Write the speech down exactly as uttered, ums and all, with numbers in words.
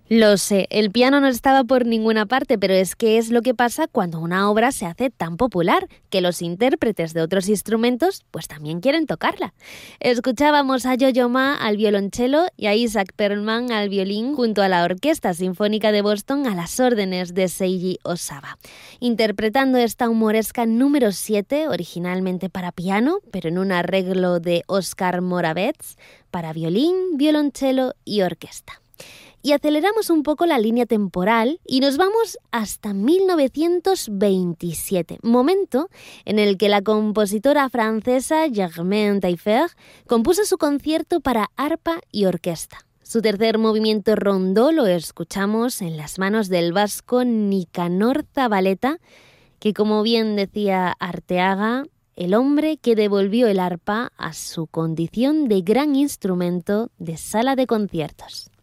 Lo sé, el piano no estaba por ninguna parte, pero es que es lo que pasa cuando una obra se hace tan popular, que los intérpretes de otros instrumentos pues también quieren tocarla. Escuchábamos a Yo-Yo Ma al violonchelo y a Isaac Perlman al violín junto a la Orquesta Sinfónica de Boston a las órdenes de Seiji Osawa, interpretando esta humoresca número siete, originalmente para piano, pero en un arreglo de Oscar Moravec, para violín, violonchelo y orquesta. Y aceleramos un poco la línea temporal y nos vamos hasta mil novecientos veintisiete, momento en el que la compositora francesa Germaine Taillefer compuso su concierto para arpa y orquesta. Su tercer movimiento rondó lo escuchamos en las manos del vasco Nicanor Zabaleta, que, como bien decía Arteaga, el hombre que devolvió el arpa a su condición de gran instrumento de sala de conciertos.